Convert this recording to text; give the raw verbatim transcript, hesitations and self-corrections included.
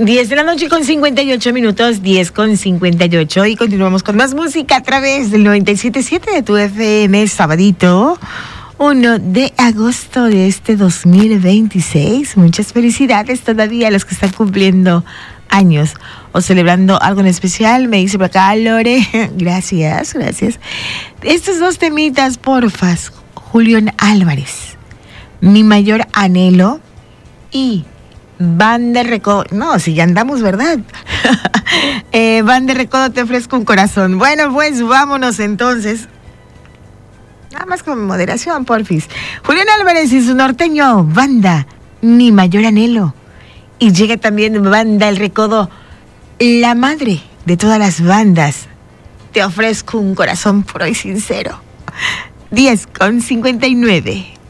diez de la noche con cincuenta y ocho minutos, diez con cincuenta y ocho, y continuamos con más música a través del noventa y siete punto siete de tu F M, sabadito, uno de agosto de este dos mil veintiséis. Muchas felicidades todavía a los que están cumpliendo años o celebrando algo en especial. Me dice por acá Lore, gracias, gracias. Estos dos temitas, porfas, Julián Álvarez, Mi Mayor Anhelo y Van de Recodo. No, si ya andamos, ¿verdad? eh, Van de Recodo, Te Ofrezco un Corazón. Bueno, pues vámonos entonces. Nada más con moderación, porfis. Julián Álvarez y su norteño, Banda, Mi Mayor Anhelo. Y llega también Banda El Recodo, la madre de todas las bandas. Te ofrezco un corazón puro y sincero. diez con cincuenta y nueve.